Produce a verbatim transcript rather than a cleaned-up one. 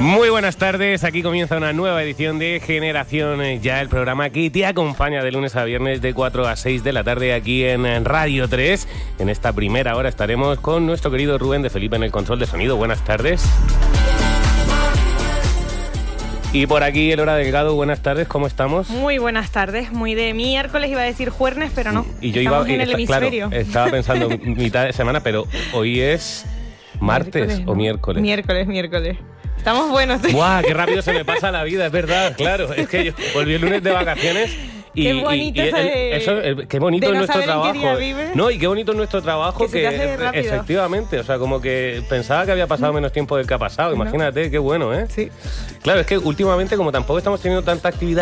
Muy buenas tardes, aquí comienza una nueva edición de Generación Ya, el programa que te acompaña de lunes a viernes de cuatro a seis de la tarde aquí en Radio tres. En esta primera hora estaremos con nuestro querido Rubén de Felipe en el control de sonido. Buenas tardes. Y por aquí el Hora Delgado, buenas tardes, ¿cómo estamos? Muy buenas tardes, muy de miércoles, iba a decir jueves, pero no. Y yo Estamos iba en el está, hemisferio. Claro, estaba pensando mitad de semana, pero hoy es martes Miércoles, o ¿no? miércoles. Miércoles, miércoles. Estamos buenos. ¡Guau! ¡Qué rápido se me pasa la vida! Es verdad, claro. Es que yo volví el lunes de vacaciones. Y, qué bonito y, y el, de, eso, el, qué bonito de es no nuestro saber en qué trabajo. día vives. No, y qué bonito es nuestro trabajo que, se que, te hace rápido. Efectivamente, o sea, como que pensaba que había pasado menos tiempo del que ha pasado. Imagínate, ¿no? Qué bueno, ¿eh? Sí. Claro, es que últimamente, como tampoco estamos teniendo tanta actividad